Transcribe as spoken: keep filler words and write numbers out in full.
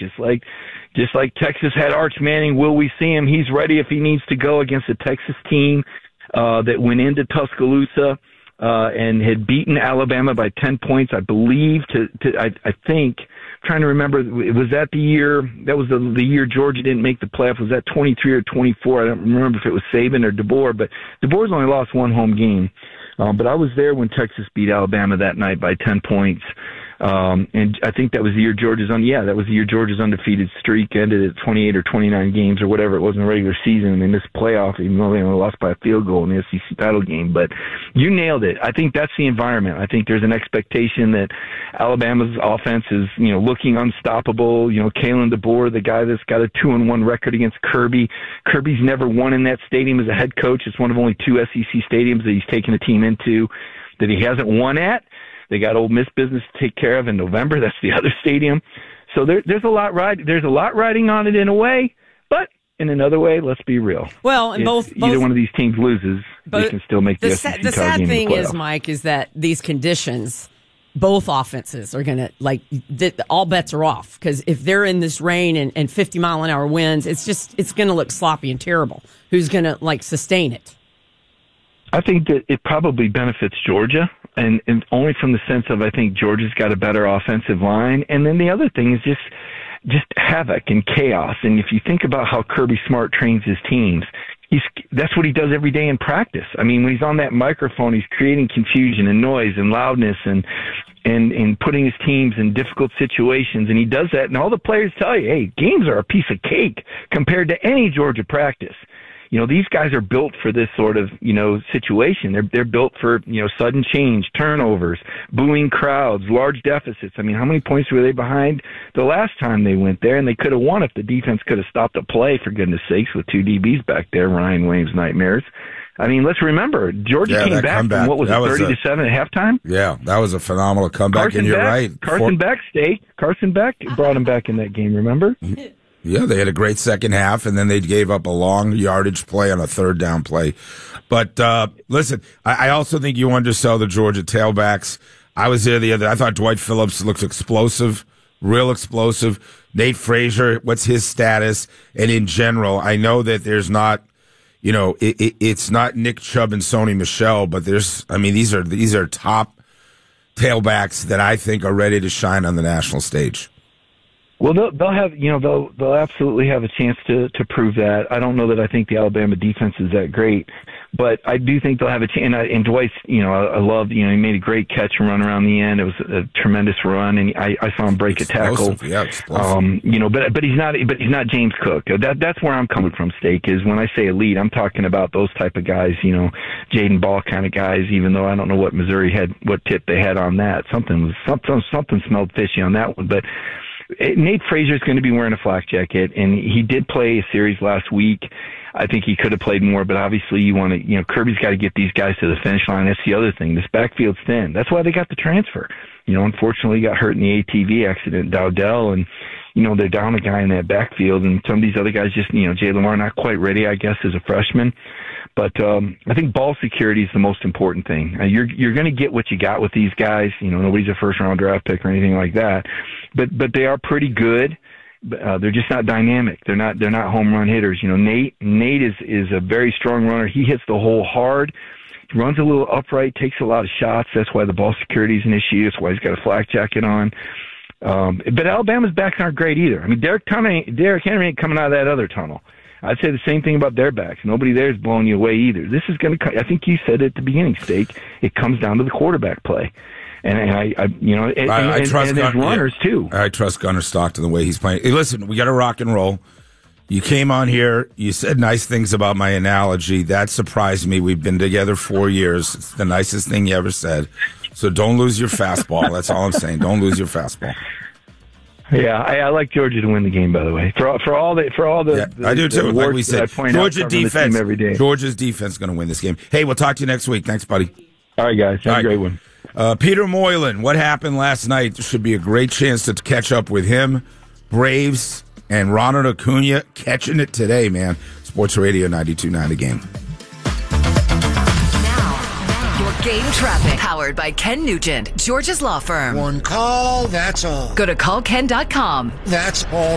just like just like Texas had Arch Manning. Will we see him? He's ready if he needs to go against a Texas team uh, that went into Tuscaloosa uh, and had beaten Alabama by ten points, I believe. To, to I, I think. Trying to remember, was that the year, that was the, the year Georgia didn't make the playoff? Was that twenty-three or twenty-four? I don't remember if it was Saban or DeBoer, but DeBoer's only lost one home game. Um, but I was there when Texas beat Alabama that night by ten points. Um, and I think that was the year Georgia's on, yeah, that was the year Georgia's undefeated streak ended at twenty-eight or twenty-nine games or whatever it was in the regular season. And they missed the playoff, even though they only lost by a field goal in the S E C title game. But you nailed it. I think that's the environment. I think there's an expectation that Alabama's offense is, you know, looking unstoppable. You know, Kalen DeBoer, the guy that's got a two and one record against Kirby. Kirby's never won in that stadium as a head coach. It's one of only two S E C stadiums that he's taken a team into that he hasn't won at. They got Ole Miss business to take care of in November. That's the other stadium. So there, there's a lot riding. There's a lot riding on it in a way, but in another way, let's be real. Well, and if both either both, one of these teams loses, they can still make the, the S E C The sad title game thing in the is, playoffs. Mike, is that these conditions, both offenses are going to, like, th- all bets are off. Because if they're in this rain and, and fifty mile an hour winds, it's just, it's going to look sloppy and terrible. Who's going to, like, sustain it? I think that it probably benefits Georgia, and, and only from the sense of I think Georgia's got a better offensive line. And then the other thing is just just havoc and chaos. And if you think about how Kirby Smart trains his teams, he's that's what he does every day in practice. I mean, when he's on that microphone, he's creating confusion and noise and loudness and and and putting his teams in difficult situations. And he does that, and all the players tell you, hey, games are a piece of cake compared to any Georgia practice. You know, these guys are built for this sort of, you know, situation. They're they're built for, you know, sudden change, turnovers, booing crowds, large deficits. I mean, how many points were they behind the last time they went there? And they could have won if the defense could have stopped a play, for goodness sakes, with two D Bs back there, Ryan Williams nightmares. I mean, let's remember, Georgia yeah, came back from, what was that it, thirty to seven at halftime? Yeah, that was a phenomenal comeback, Carson and you're Beck, right. Carson For- Beck stayed. Carson Beck brought him back in that game, remember? Yeah, they had a great second half, and then they gave up a long yardage play on a third down play. But uh, listen, I, I also think you undersell the Georgia tailbacks. I was there the other. I thought Dwight Phillips looks explosive, real explosive. Nate Frazier, what's his status? And in general, I know that there's not, you know, it, it, it's not Nick Chubb and Sony Michel, but there's, I mean, these are these are top tailbacks that I think are ready to shine on the national stage. Well, they'll, they'll have, you know, they'll they'll absolutely have a chance to to prove that. I don't know that I think the Alabama defense is that great, but I do think they'll have a chance. And, I, and Dwight's, you know, I, I loved, you know, he made a great catch and run around the end. It was a tremendous run, and I, I saw him break explosive, a tackle. Yeah, explosive. Um, you know, but but he's not, but he's not James Cook. That that's where I'm coming from. Steak is when I say elite, I'm talking about those type of guys. You know, Jaden Ball kind of guys. Even though I don't know what Missouri had, what tip they had on that. Something was something something smelled fishy on that one, but. Nate Frazier is going to be wearing a flak jacket, and he did play a series last week. I think he could have played more, but obviously you want to, you know, Kirby's got to get these guys to the finish line. That's the other thing. This backfield's thin. That's why they got the transfer. You know, unfortunately, he got hurt in the A T V accident, Dowdell, and, you know, they're down a guy in that backfield, and some of these other guys just, you know, Jay Lamar not quite ready, I guess, as a freshman. But um, I think ball security is the most important thing. Uh, you're you're going to get what you got with these guys. You know, nobody's a first round draft pick or anything like that. But but they are pretty good. Uh, they're just not dynamic. They're not they're not home run hitters. You know, Nate Nate is is a very strong runner. He hits the hole hard. He runs a little upright, takes a lot of shots. That's why the ball security is an issue. That's why he's got a flak jacket on. Um, but Alabama's backs aren't great either. I mean, Derek Henry, Derek Henry ain't coming out of that other tunnel. I'd say the same thing about their backs. Nobody there is blowing you away either. This is going to. I think you said at the beginning, Steak. It comes down to the quarterback play, and, and I, I, you know, and, I, I and, trust and, and Gun- runners yeah. too. I trust Gunnar Stockton the way he's playing. Hey, listen, we got to rock and roll. You came on here. You said nice things about my analogy. That surprised me. We've been together four years. It's the nicest thing you ever said. So don't lose your fastball. That's all I'm saying. Don't lose your fastball. Yeah, I, I like Georgia to win the game. By the way, for for all the for all the, yeah, the I do too. The like we said, Georgia defense every day. Georgia's defense is going to win this game. Hey, we'll talk to you next week. Thanks, buddy. All right, guys. Have all a great right. one. Uh, Peter Moylan, what happened last night? There should be a great chance to catch up with him. Braves and Ronald Acuna catching it today, man. Sports Radio ninety-two point nine The Game. Game traffic powered by Ken Nugent, Georgia's law firm. One call, that's all. Go to call ken dot com. That's all.